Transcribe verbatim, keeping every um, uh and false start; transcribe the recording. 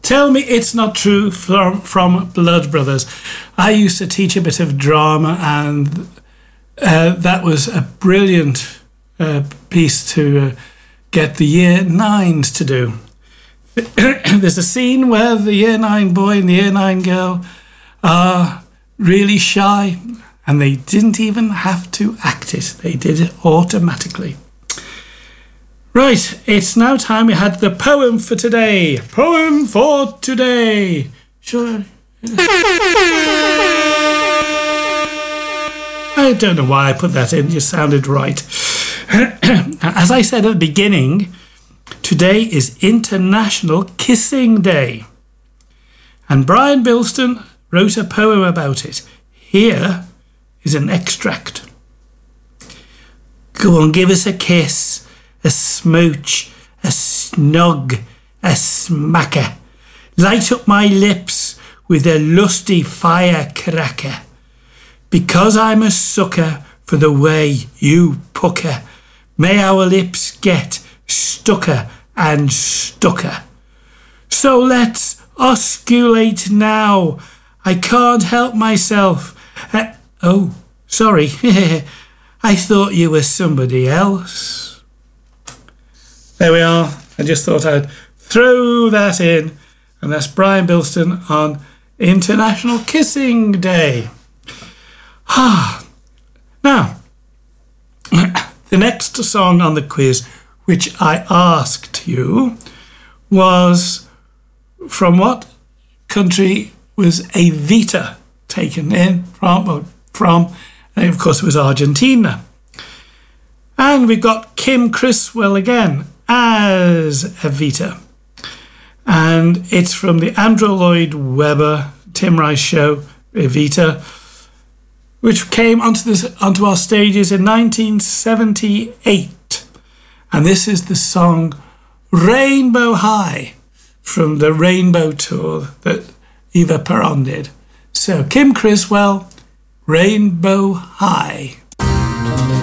Tell Me It's Not True from, from Blood Brothers. I used to teach a bit of drama, and uh, that was a brilliant uh, piece to uh, get the year nines to do. There's a scene where the year nine boy and the year nine girl are really shy, and they didn't even have to act it. They did it automatically. Right, it's now time we had the poem for today. Poem for today. Sure. I don't know why I put that in, it just sounded right. As I said at the beginning, today is International Kissing Day. And Brian Bilston wrote a poem about it. Here is an extract. Go on, give us a kiss, a smooch, a snog, a smacker. Light up my lips with a lusty firecracker. Because I'm a sucker for the way you pucker, may our lips get stucker and stucker. So let's osculate now. I can't help myself. Uh, oh, sorry. I thought you were somebody else. There we are. I just thought I'd throw that in. And that's Brian Bilston on International Kissing Day. Ah, now, the next song on the quiz, which I asked you, was from what country was Evita taken in from? From, and of course, it was Argentina. And we've got Kim Criswell again as Evita. And it's from the Andrew Lloyd Webber Tim Rice show, Evita, which came onto this onto our stages in nineteen seventy-eight. And this is the song Rainbow High from the Rainbow Tour that Eva Peron did. So Kim Criswell, Rainbow High.